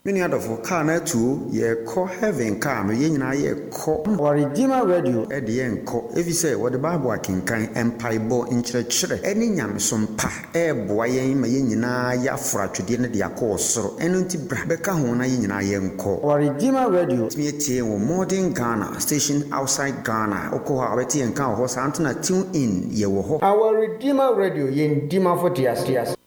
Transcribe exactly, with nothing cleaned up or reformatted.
Many other for car na two ye call heaven car no yen na ye call our Redeemer Radio e de yen call if you say what the Bible can kan empire bo in chire any nyamsom pa e boa yen ma yen nyina ya fra twede ne de akọ soro eno nti bra be ka ho na yen nyina yen call our Redeemer Radio me tie wo modern Ghana station outside Ghana okọ ha beti yen kan ho sa antena tune in ye wo ho our Redeemer Radio yen dima for tias tias